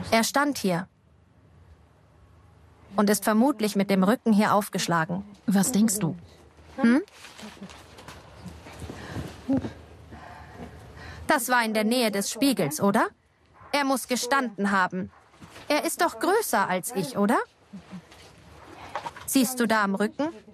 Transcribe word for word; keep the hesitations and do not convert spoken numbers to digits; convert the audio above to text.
Er stand hier und ist vermutlich mit dem Rücken hier aufgeschlagen. Was denkst du? Hm? Das war in der Nähe des Spiegels, oder? Er muss gestanden haben. Er ist doch größer als ich, oder? Siehst du da am Rücken?